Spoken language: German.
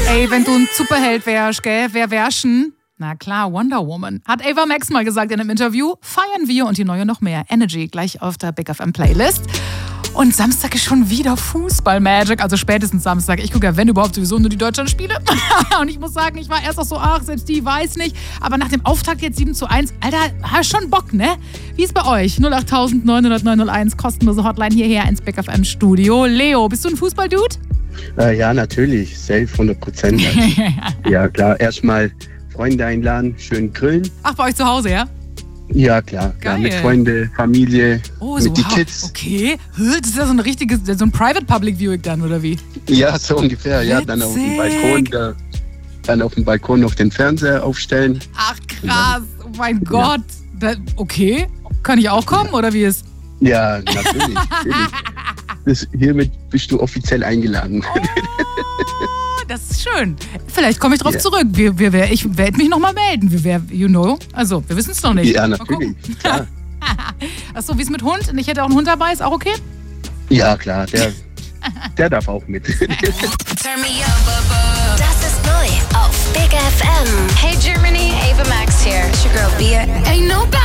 Ey, wenn du ein Superheld wärst, gell, wer wärschen? Na klar, Wonder Woman. Hat Ava Max mal gesagt in einem Interview. Feiern wir und die neue noch mehr. Energy, gleich auf der Big FM Playlist. Und Samstag ist schon wieder Fußball-Magic, also spätestens Samstag. Ich gucke ja, wenn überhaupt, sowieso nur die Deutschlandspiele. Und ich muss sagen, ich war erst auch so, selbst die weiß nicht. Aber nach dem Auftakt jetzt 7:1, Alter, hast schon Bock, ne? Wie ist bei euch? 08000 900 901, kostenlose Hotline hierher ins Big FM Studio. Leo, bist du ein Fußball-Dude? Ja, natürlich, safe, 100%. Ja, klar, erstmal Freunde einladen, schön grillen. Ach, bei euch zu Hause, ja? Ja, klar. Ja, mit Freunde, Familie, mit die Kids. Okay, das ist ja so ein Private Public Viewing dann, oder wie? Ja, so ungefähr. Ja, dann auf dem Balkon, auf den Fernseher aufstellen. Ach, krass. Oh mein Gott. Okay, kann ich auch kommen, oder wie ist? Ja, natürlich. Hiermit bist du offiziell eingeladen. Oh, das ist schön. Vielleicht komme ich drauf zurück. Ich werde mich nochmal melden. Also, wir wissen es noch nicht. Ja, natürlich. Klar. Achso, wie ist mit Hund? Und ich hätte auch einen Hund dabei, ist auch okay? Ja, klar. Der darf auch mit. Turn me up. Das ist neu auf Big FM. Hey Germany, Ava Max here. It's your girl Bia. Ain't nobody